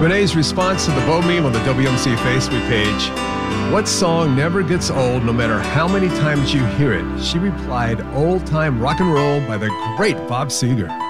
Renee's response to the Bo meme on the WMC Facebook page. What song never gets old no matter how many times you hear it? She replied, Old Time Rock and Roll by the great Bob Seger.